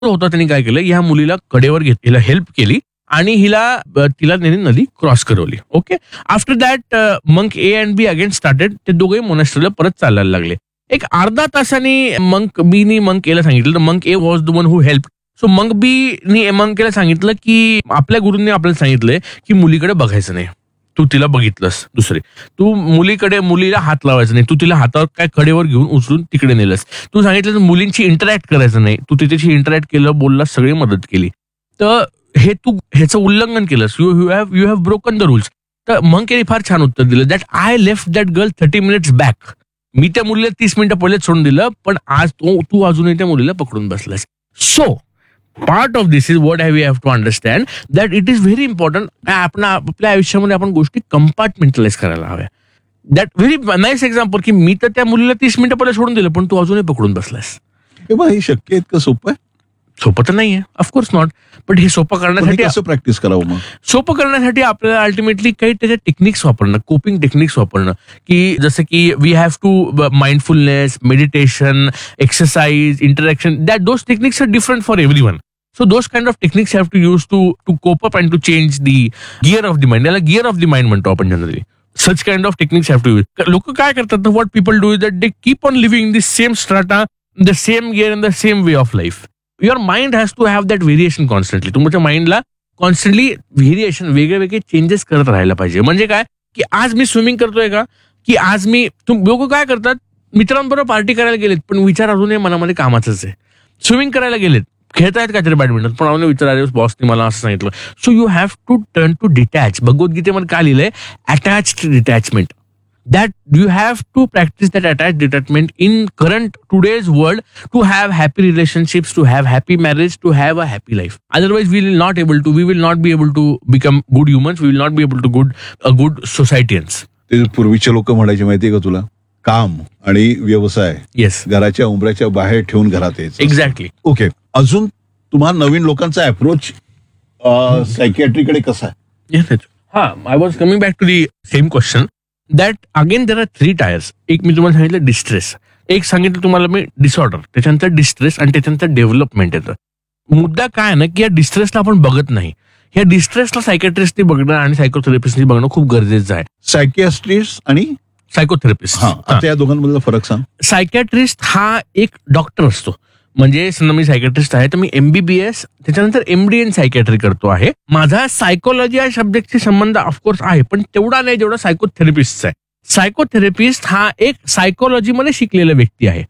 होता त्यांनी काय केलं, ह्या मुलीला कडेवर घेतलेला हेल्प केली आणि तिला त्यांनी नदी cross करवली. Okay. After that monk A and be again started. ते दोघे मोनास्ट्रीला परत चालायला लागले. एक अर्धा तासांनी मंक बीनी मंक एला सांगितलं, तर monk A was the one who help. So monk Bini monk एला सांगितलं की आपल्या गुरूंनी आपल्याला सांगितलंय की मुलीकडे बघायचं नाही. तू तिला बघितलंस दुसरे, तू मुलीला हात लावायचा नाही, तू तिला हातावर काय कडेवर घेऊन उचलून तिकडे नेलंस, तू सांगितलं मुलींची इंटरॅक्ट करायचं नाही, तू तिच्याशी इंटरॅक्ट केलं, बोलला, सगळी मदत केली, तर हे तू ह्याचं उल्लंघन केलंस. You have broken the rules. तर मंक यांनी फार छान उत्तर दिलं, that I left that girl 30 minutes back. मी त्या मुलीला 30 मिनिटं पहिले सोडून दिलं, पण आज तू अजूनही त्या मुलीला पकडून बसलास. So part of this is what we have to understand that it is very important. आपण आपल्या आयुष्यामध्ये आपण गोष्टी कंपार्टमेंटलाइज करायला हव्या. दॅट व्हेरी नाईस एक्झाम्पल की मी तर त्या मुलीला 30 मिनिटं पहिले सोडून दिलं, पण तू अजूनही पकडून बसलास. हे शक्य इतकं सोपं आहे? सोपं तर नाहीये, ऑफकोर्स नॉट. पण हे सोपं करण्यासाठी कसं प्रॅक्टिस करावं मग? सोपं करण्यासाठी आपल्याला अल्टिमेटली काही त्याच्या टेक्निक्स वापरणं, कोपिंग टेक्निक्स वापरणं, की जसं की we have to mindfulness, meditation, exercise, interaction, that those techniques R different for everyone. So those kind of techniques have to use to cope up and to change the gear of the mind. याला gear of the mind म्हणतो आपण generally. Such kind of techniques have to use. लोक काय करतात, what people do is that they keep on living the same strata, the same gear and the same way of life. Your mind has to have that variation constantly. तुमच्या माइंडला constantly variation, वेगळे changes करत राहायला पाहिजे. म्हणजे काय की आज मी swimming करतोय का, की आज लोक काय करतात, मित्रांबरोबर पार्टी करायला गेलेत पण विचार अजूनही मनामध्ये कामाचंच आहे. स्विमिंग करायला गेलेत, खेळतायत काहीतरी बॅडमिंटन, पण आपण विचार बॉसने मला असं सांगितलं. So you have to turn to detach. भगवद्गीतेमध्ये काय लिहिलंय, attached detachment. That you have to practice that attach detachment in current today's world to have happy relationships, to have happy marriage, to have a happy life. Otherwise we will not be able to become good humans, we will not be able to good सोसायटियन्स. ते पूर्वीचे लोक म्हणायचे माहितीये का तुला, काम आणि व्यवसाय येस घराच्या उंबऱ्याच्या बाहेर ठेवून घरात यायचं. एक्झॅक्टली. ओके. अजून तुम्हाला नवीन लोकांचा अप्रोच सायकियाट्रीकडे कसा आहे? I was coming back to the same question. That again there are 3 tyres. एक मी तुम्हाला सांगितलं डिस्ट्रेस, एक सांगितलं तुम्हाला मी डिसऑर्डर, त्याच्यानंतर डिस्ट्रेस आणि त्याच्यानंतर डेव्हलपमेंट येतं. मुद्दा काय ना की या डिस्ट्रेसला आपण बघत नाही. या डिस्ट्रेसला सायकॅट्रिस्टने बघणं आणि सायकोथेरपिस्टने बघणं खूप गरजेचं आहे. सायकियाट्रिस्ट आणि सायकोथेरपिस्ट, आता या दोघांमधला फरक सांग. सायकॅट्रिस्ट हा एक डॉक्टर असतो. म्हणजे समजा मी सायकॅट्रिस्ट आहे तर मी MBBS त्याच्यानंतर MD इन सायकॅट्री करतो आहे. माझा सायकोलॉजी या सब्जेक्टशी संबंध ऑफकोर्स आहे, पण तेवढा नाही जेवढा सायकोथेरपिस्टचा आहे. सायकोथेरपिस्ट हा एक सायकोलॉजीमध्ये शिकलेला व्यक्ती आहे.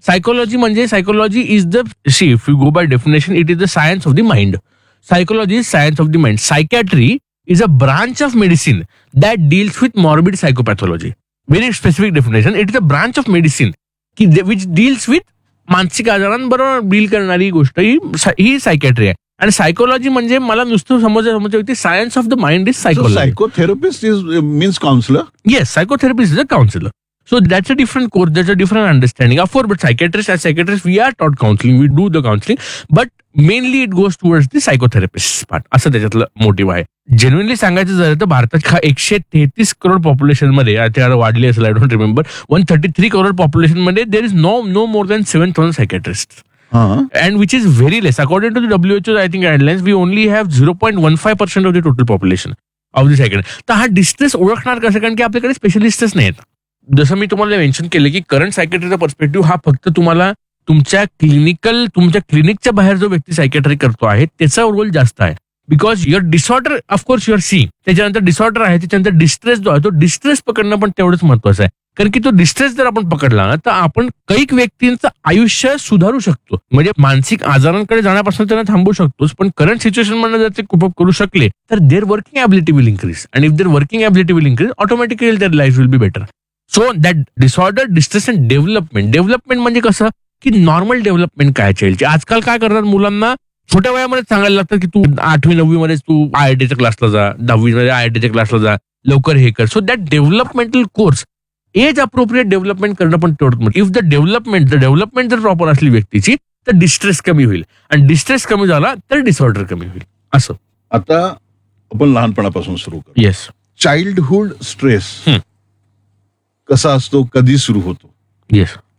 Psychology is the if you go by definition it is the science of the mind. Psychology is science of the mind. Psychiatry is a branch of medicine that deals with morbid psychopathology. Very specific definition. It is a branch of medicine which deals with मानसिक आजारांबरोबर deal करणारी गोष्ट ही psychiatry आहे. आणि psychology म्हणजे मला नुसतं समजतं science of the mind is psychology. सायकोथेरपिस्ट is means counsellor. Yes, सायकोथेरपिस्ट is a counsellor. So that's a different course, that's a different understanding. Of course, but psychiatrists, we are taught counseling, we do the counseling, but mainly it goes towards the psychotherapist part. असं त्याच्यातलं motive आहे. Genuinely सांगायचं झालं तर भारतात 133 crore population मध्ये, आता वाढली असेल, I don't remember, 133 crore population मध्ये there is no more than 7,000 psychiatrist. And which is very less. According to the WHO, I think guidelines, we only have 0.15% of the total population of the psychiatrist. तर हा distress ओळखणार कसं, कारण की आपल्याकडे स्पेशलिस्टच नाहीत. जसं मी तुम्हाला मेन्शन केलं की करंट सायकॅट्रीचा पर्स्पेक्टिव्ह हा फक्त तुम्हाला तुमच्या क्लिनिकच्या बाहेर जो व्यक्ती सायकॅट्री करतो आहे त्याचा रोल जास्त आहे. Because your disorder of course your C, त्याच्यानंतर डिसऑर्डर आहे, त्याच्यानंतर डिस्ट्रेस जो आहे तो डिस्ट्रेस पकडणं पण तेवढंच महत्वाचं आहे. कारण की तो डिस्ट्रेस जर आपण पकडला ना तर आपण कैक व्यक्तींचं आयुष्य सुधारू शकतो. म्हणजे मानसिक आजारांकडे जाण्यापासून त्यांना थांबवू शकतोच, पण करंट सिच्युएशन मध्ये जर ते कोप अप करू शकले तर there working ability will increase. आणि if there working ability will increase, automatically their life will be better. So that disorder, distress and development म्हणजे कसं की नॉर्मल डेव्हलपमेंट काय चालची. आजकाल काय करतात, मुलांना छोट्या वयामध्ये सांगायला लागतं की तू 8वी 9वी मध्ये तू IITच्या क्लासला जा, 10वी मध्ये IITच्या क्लासला जा, लवकर हे कर. So that developmental course, age appropriate development करणं पण तेवढं. इफ द डेव्हलपमेंट जर प्रॉपर असली व्यक्तीची तर डिस्ट्रेस कमी होईल, आणि डिस्ट्रेस कमी झाला तर डिसऑर्डर कमी होईल. असं आता आपण लहानपणापासून सुरू करू. येस. चाइल्डहुड स्ट्रेस कसा असतो, कधी सुरू होतो? येस.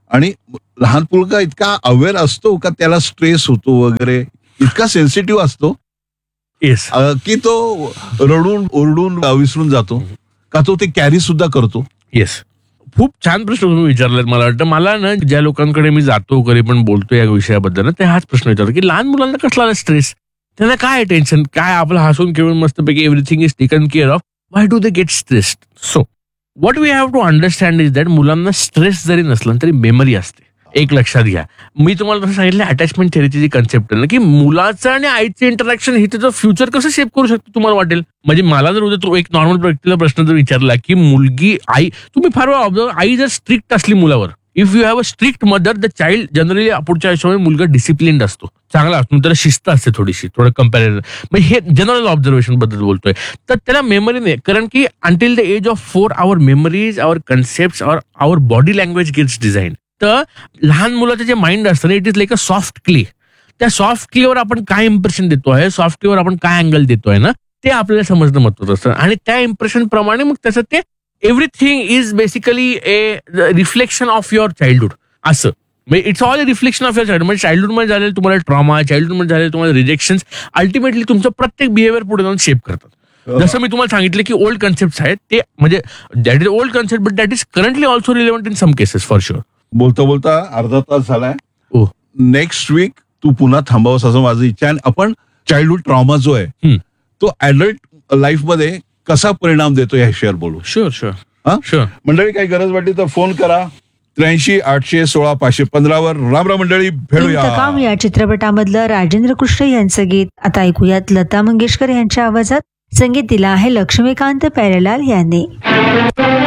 आणि लहान मुलगा इतका अवेअर असतो का त्याला स्ट्रेस होतो वगैरे, इतका सेन्सिटिव्ह असतो येस. की तो रडून ओरडून विसरून जातो का तो ते कॅरी सुद्धा करतो? येस, खूप छान प्रश्न तुम्ही विचारलात. मला वाटतं मला ना ज्या लोकांकडे मी जातो वगैरे पण बोलतो या विषयाबद्दल ना, ते हाच प्रश्न विचारतो की लहान मुलांना कसला स्ट्रेस, त्यांना काय टेन्शन, काय आपलं हसून खेळून मस्तपैकी everything is taken care of, why do they get stressed? So what we have to understand is that मुलांना स्ट्रेस जरी नसला तरी मेमरी असते. एक लक्षात घ्या, मी तुम्हाला तसं सांगितलं अटॅचमेंट थेअरीची जी कन्सेप्ट आहे ना, की मुलाचं आणि आईचं इंटरॅक्शन हे त्याचं फ्युचर कसं शेप करू शकतो तुम्हाला वाटेल. म्हणजे मला जर उद्या तो एक नॉर्मल व्यक्तीला प्रश्न जर विचारला की मुलगी आई, तुम्ही फार वेळा ऑब्झर्व, आई जर स्ट्रिक्ट असली मुलावर, if you have a strict mother, the child generally पुढच्या आयुष्यामध्ये मुलगा डिसिप्लिन्ड असतो, चांगला असतो, त्याला शिस्त असते थोडीशी, थोडं कम्पॅरिझन. म्हणजे हे जनरल ऑब्झर्वेशन बद्दल बोलतोय. तर त्याला मेमरी नाही, कारण की until the age of 4 our memories, our concept, our body language gates design. तर लहान मुलाचं जे माइंड असतं ना, it is like a soft clay. त्या सॉफ्ट क्लेवर आपण काय इम्प्रेशन देतोय, सॉफ्ट क्लेवर आपण काय अँगल देतोय ना, ते आपल्याला समजणं महत्वाचं असतं. आणि त्या इम्प्रेशन प्रमाणे मग त्याचं ते everything is basically a reflection of your childhood. असं म्हणजे it's all a reflection of your child. म्हणजे चाइल्डहुड मध्ये झालेलं तुम्हाला ट्रॉमा, चाइल्डहुड मध्ये झालेलं तुम्हाला रिजेक्शन, अल्टिमेटली तुमचं प्रत्येक बिहेवियर पुढे जाऊन शेप करतात. जसं मी तुम्हाला सांगितलं की ओल्ड कन्सेप्ट आहेत ते, म्हणजे that is old concept but that is currently also relevant in some cases for sure. बोलता बोलता अर्धा तास झालाय. ओ, नेक्स्ट वीक तू पुन्हा थांबावंस असं माझं इच्छा आहे. आणि आपण चाइल्डहुड ट्रॉमा जो आहे तो ऍडल्ट लाईफ मध्ये कसा परिणाम देतो हे शेअर बोलू. शुअर शुअर हा शुअर. मंडळी, काही गरज वाटली तर फोन करा 83 800 16 515 वर. राम राम मंडळी, भेटूया. इंतकाम या चित्रपटामधलं राजेंद्र कृष्ण यांचं गीत आता ऐकूयात. लता मंगेशकर यांच्या आवाजात. संगीत दिलं आहे लक्ष्मीकांत प्यारेलाल यांनी.